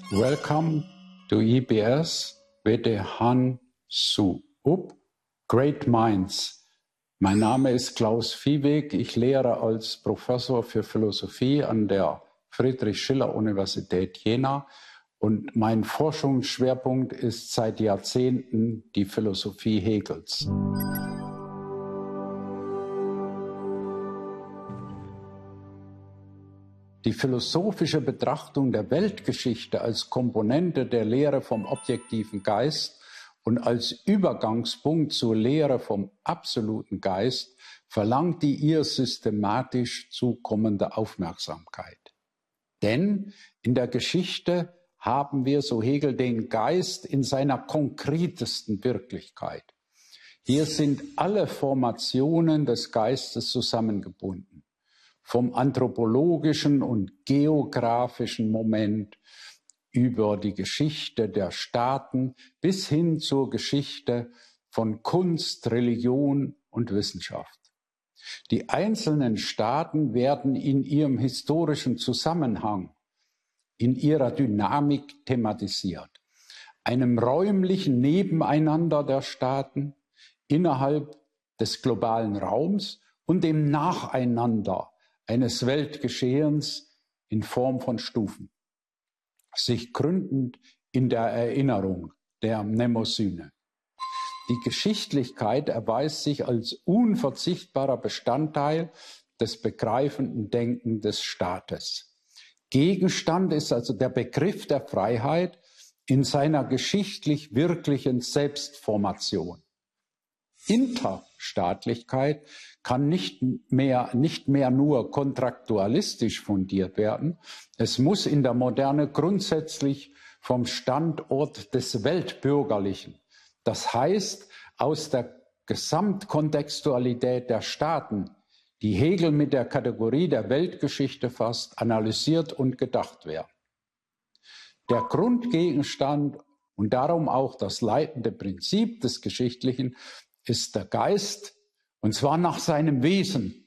Welcome to EBS with Han Su Up, Great Minds. Mein Name ist Klaus Viehweg. Ich lehre als Professor für Philosophie an der Friedrich-Schiller-Universität Jena und mein Forschungsschwerpunkt ist seit Jahrzehnten die Philosophie Hegels. Die philosophische Betrachtung der Weltgeschichte als Komponente der Lehre vom objektiven Geist und als Übergangspunkt zur Lehre vom absoluten Geist verlangt die ihr systematisch zukommende Aufmerksamkeit. Denn in der Geschichte haben wir, so Hegel, den Geist in seiner konkretesten Wirklichkeit. Hier sind alle Formationen des Geistes zusammengebunden. Vom anthropologischen und geografischen Moment über die Geschichte der Staaten bis hin zur Geschichte von Kunst, Religion und Wissenschaft. Die einzelnen Staaten werden in ihrem historischen Zusammenhang, in ihrer Dynamik thematisiert. Einem räumlichen Nebeneinander der Staaten innerhalb des globalen Raums und dem Nacheinander eines Weltgeschehens in Form von Stufen, sich gründend in der Erinnerung der Mnemosyne. Die Geschichtlichkeit erweist sich als unverzichtbarer Bestandteil des begreifenden Denkens des Staates. Gegenstand ist also der Begriff der Freiheit in seiner geschichtlich wirklichen Selbstformation. Interstaatlichkeit kann nicht mehr nur kontraktualistisch fundiert werden. Es muss in der Moderne grundsätzlich vom Standort des Weltbürgerlichen, das heißt aus der Gesamtkontextualität der Staaten, die Hegel mit der Kategorie der Weltgeschichte fasst, analysiert und gedacht werden. Der Grundgegenstand und darum auch das leitende Prinzip des Geschichtlichen ist der Geist, und zwar nach seinem Wesen,